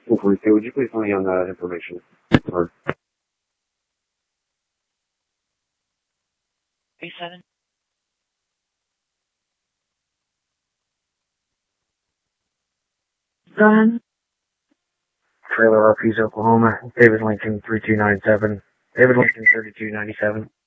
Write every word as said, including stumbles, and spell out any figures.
four forty-two, would you please tell me on that information? Or three seven. Go ahead. Trailer R Ps, Oklahoma. David Lincoln, three two nine seven. David Lincoln, thirty-two ninety-seven.